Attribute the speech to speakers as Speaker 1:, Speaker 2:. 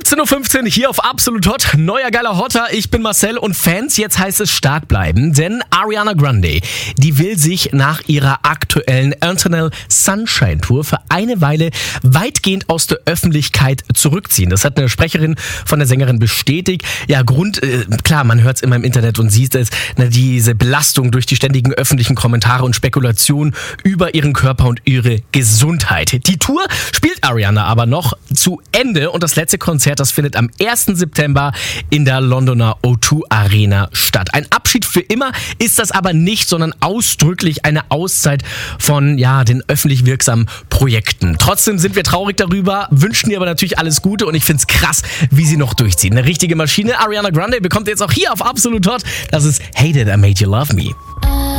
Speaker 1: 14.15 Uhr hier auf Absolut Hot. Neuer geiler Hotter. Ich bin Marcel und Fans, jetzt heißt es stark bleiben, denn Ariana Grande, die will sich nach ihrer aktuellen Eternal Sunshine Tour für eine Weile weitgehend aus der Öffentlichkeit zurückziehen. Das hat eine Sprecherin von der Sängerin bestätigt. Ja, klar, man hört es immer im Internet und sieht es, diese Belastung durch die ständigen öffentlichen Kommentare und Spekulationen über ihren Körper und ihre Gesundheit. Die Tour spielt Ariana aber noch zu Ende und das letzte Konzert, das findet am 1. September in der Londoner O2 Arena statt. Ein Abschied für immer ist das aber nicht, sondern ausdrücklich eine Auszeit von den öffentlich wirksamen Projekten. Trotzdem sind wir traurig darüber, wünschen ihr aber natürlich alles Gute und ich find's krass, wie sie noch durchziehen. Eine richtige Maschine. Ariana Grande bekommt jetzt auch hier auf Absolut Hot. Das ist Hated I Made You Love Me.